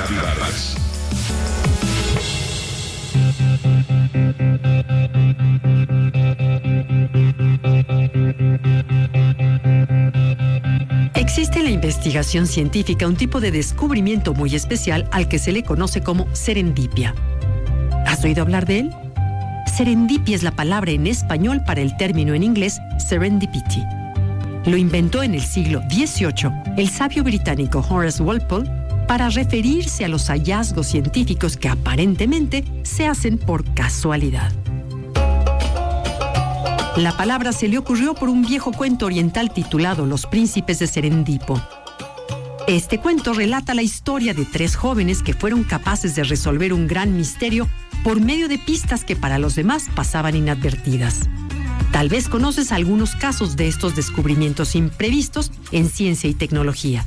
Vargas. Existe en la investigación científica un tipo de descubrimiento muy especial al que se le conoce como serendipia. ¿Has oído hablar de él? Serendipia es la palabra en español para el término en inglés serendipity. Lo inventó en el siglo XVIII el sabio británico Horace Walpole para referirse a los hallazgos científicos que aparentemente se hacen por casualidad. La palabra se le ocurrió por un viejo cuento oriental titulado Los Príncipes de Serendipo. Este cuento relata la historia de 3 jóvenes que fueron capaces de resolver un gran misterio por medio de pistas que para los demás pasaban inadvertidas. Tal vez conoces algunos casos de estos descubrimientos imprevistos en ciencia y tecnología.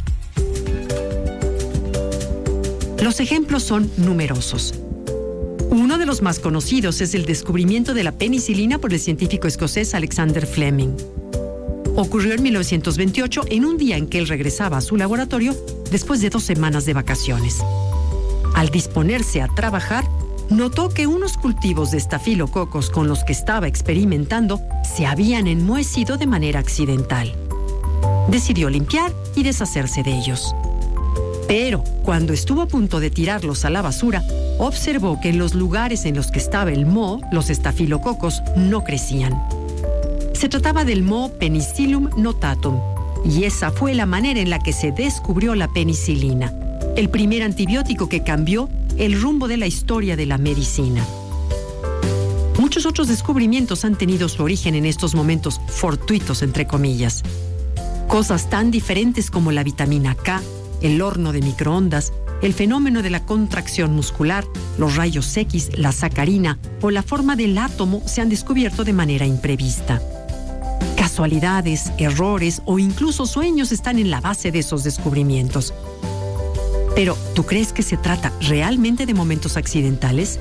Los ejemplos son numerosos. Uno de los más conocidos es el descubrimiento de la penicilina por el científico escocés Alexander Fleming. Ocurrió en 1928, en un día en que él regresaba a su laboratorio después de 2 semanas de vacaciones. Al disponerse a trabajar, notó que unos cultivos de estafilococos con los que estaba experimentando se habían enmohecido de manera accidental. Decidió limpiar y deshacerse de ellos. Pero cuando estuvo a punto de tirarlos a la basura, observó que en los lugares en los que estaba el moho, los estafilococos no crecían. Se trataba del moho Penicillium notatum, y esa fue la manera en la que se descubrió la penicilina, el primer antibiótico que cambió el rumbo de la historia de la medicina. Muchos otros descubrimientos han tenido su origen en estos momentos fortuitos, entre comillas. Cosas tan diferentes como la vitamina K, el horno de microondas, el fenómeno de la contracción muscular, los rayos X, la sacarina o la forma del átomo se han descubierto de manera imprevista. Casualidades, errores o incluso sueños están en la base de esos descubrimientos. Pero, ¿tú crees que se trata realmente de momentos accidentales?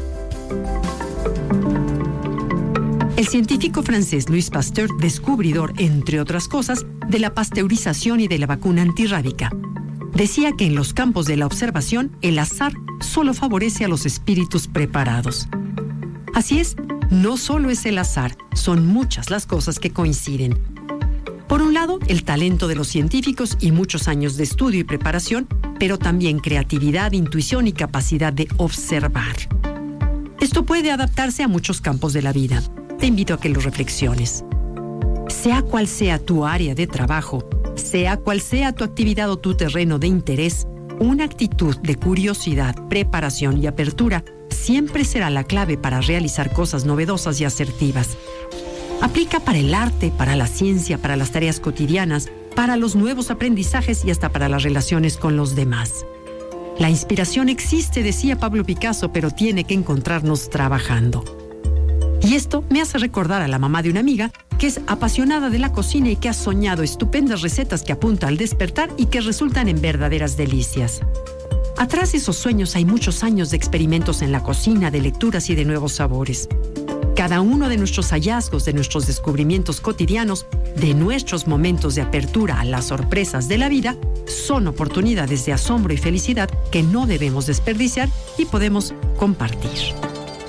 El científico francés Louis Pasteur, descubridor, entre otras cosas, de la pasteurización y de la vacuna antirrábica, decía que en los campos de la observación, el azar solo favorece a los espíritus preparados. Así es, no solo es el azar, son muchas las cosas que coinciden. Por un lado, el talento de los científicos y muchos años de estudio y preparación, pero también creatividad, intuición y capacidad de observar. Esto puede adaptarse a muchos campos de la vida. Te invito a que lo reflexiones. Sea cual sea tu área de trabajo, sea cual sea tu actividad o tu terreno de interés, una actitud de curiosidad, preparación y apertura siempre será la clave para realizar cosas novedosas y asertivas. Aplica para el arte, para la ciencia, para las tareas cotidianas, para los nuevos aprendizajes y hasta para las relaciones con los demás. La inspiración existe, decía Pablo Picasso, pero tiene que encontrarnos trabajando. Y esto me hace recordar a la mamá de una amiga que es apasionada de la cocina y que ha soñado estupendas recetas que apunta al despertar y que resultan en verdaderas delicias. Atrás de esos sueños hay muchos años de experimentos en la cocina, de lecturas y de nuevos sabores. Cada uno de nuestros hallazgos, de nuestros descubrimientos cotidianos, de nuestros momentos de apertura a las sorpresas de la vida, son oportunidades de asombro y felicidad que no debemos desperdiciar y podemos compartir.